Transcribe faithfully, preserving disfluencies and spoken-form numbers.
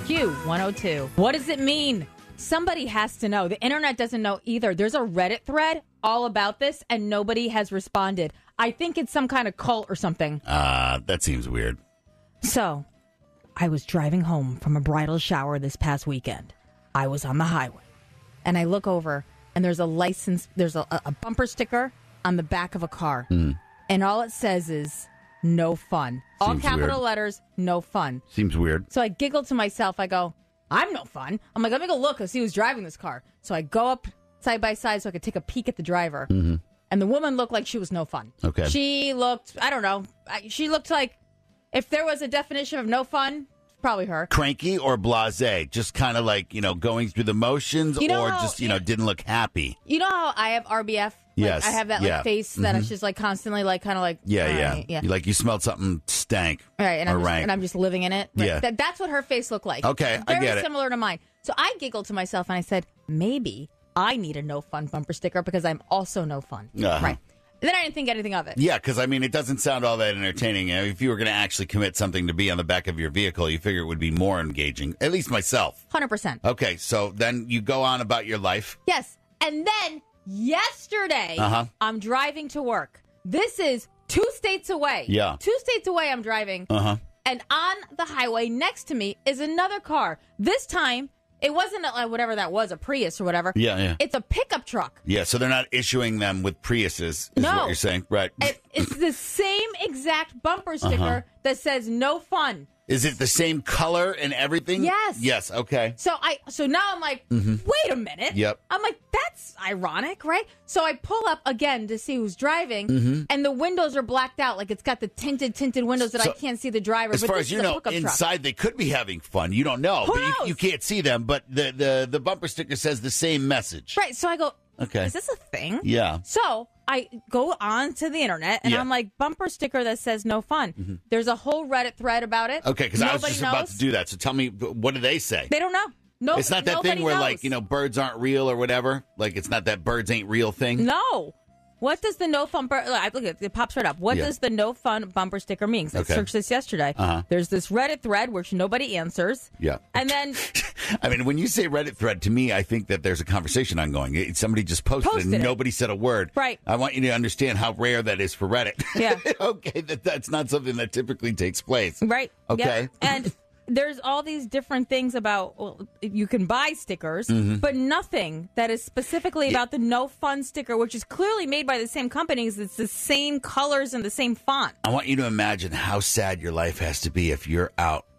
Q one oh two. What does it mean? Somebody has to know. The internet doesn't know either. There's a Reddit thread all about this, and nobody has responded. I think it's some kind of cult or something. Uh, that seems weird. So, I was driving home from a bridal shower this past weekend. I was on the highway, and I look over, and there's a license, there's a, a bumper sticker on the back of a car, mm. and all it says is, no fun. All Seems capital weird. letters, no fun. Seems weird. So I giggle to myself. I go, I'm no fun. I'm like, let me go look and see who's driving this car. So I go up side by side so I could take a peek at the driver. Mm-hmm. And the woman looked like she was no fun. Okay. She looked, I don't know, I- she looked like, if there was a definition of no fun, probably her. Cranky or blasé? Just kind of like, you know, going through the motions, You know or how- just, you know, didn't look happy. You know how I have R B F? Like, Yes, I have that like yeah. face that Mhm. is just like constantly like kind of like. Yeah, all yeah. right, yeah. You- Like you smelled something stank. Right, and or I'm, just, rank. and I'm just living in it. Right. Yeah. That, that's what her face looked like. Okay, I Very get it. similar to mine. So I giggled to myself and I said, maybe I need a no fun bumper sticker because I'm also no fun. Uh-huh. Right. And then I didn't think anything of it. Yeah, because, I mean, it doesn't sound all that entertaining. I mean, if you were going to actually commit something to be on the back of your vehicle, you figure it would be more engaging, at least myself. one hundred percent. Okay, so then you go on about your life. Yes. And then yesterday, Uh-huh. I'm driving to work. This is two states away. Yeah. Two states away, I'm driving. Uh-huh. And on the highway next to me is another car. This time, it wasn't a, whatever that was, a Prius or whatever. Yeah, yeah. It's a pickup truck. Yeah, so they're not issuing them with Priuses, is No. what you're saying. Right. It, it's the same exact bumper sticker Uh-huh. that says no fun. Is it the same color and everything? Yes. Yes, okay. So I so now I'm like, Mhm. wait a minute. Yep. I'm like, that's ironic, right? So I pull up again to see who's driving, Mhm. and the windows are blacked out. Like it's got the tinted, tinted windows that So, I can't see the driver. As but far this as you is a know, pickup truck. inside they could be having fun. You don't know. Who but you, knows? you can't see them, but the, the, the bumper sticker says the same message. Right. So I go, Okay. is this a thing? Yeah. So I go on to the internet, and Yeah. I'm like, bumper sticker that says no fun. Mhm. There's a whole Reddit thread about it. Okay, because I was Nobody just knows. about to do that. So tell me, what do they say? They don't know. No, It's not that nobody thing where, knows. like, you know, birds aren't real or whatever. Like, it's not that birds ain't real thing. No. What does the no fun bumper? I look at it pops right up. What Yeah. does the no fun bumper sticker mean? 'Cause Okay. I searched this yesterday. Uh-huh. There's this Reddit thread which nobody answers, Yeah. and then I mean, when you say Reddit thread, to me, I think that there's a conversation ongoing. It- Somebody just posted, Posted and it. nobody said a word. Right. I want you to understand how rare that is for Reddit. Yeah. Okay, that that's not something that typically takes place. right, Okay. yep. and there's all these different things about well, you can buy stickers, Mhm. but nothing that is specifically about the no fun sticker, which is clearly made by the same companies. It's the same colors and the same font. I want you to imagine how sad your life has to be if you're out